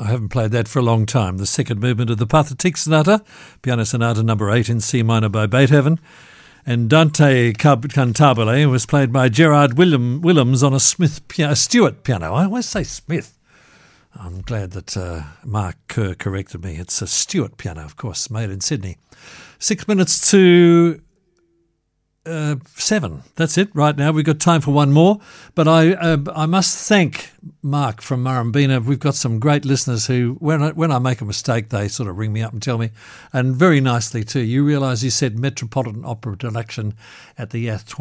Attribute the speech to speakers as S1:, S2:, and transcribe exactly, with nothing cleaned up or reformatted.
S1: I haven't played that for a long time. The second movement of the Pathetique Sonata, Piano Sonata number eight in C minor by Beethoven. And Dante Cantabile was played by Gerard William, Willems on a Smith piano, Stewart piano. I always say Smith. I'm glad that uh, Mark Kerr corrected me. It's a Stewart piano, of course, made in Sydney. Six minutes to uh, seven. That's it right now. We've got time for one more. But I uh, I must thank Mark from Murrumbeena. We've got some great listeners who, when I, when I make a mistake, they sort of ring me up and tell me. And very nicely too. You realise you said Metropolitan Opera Production at the Yath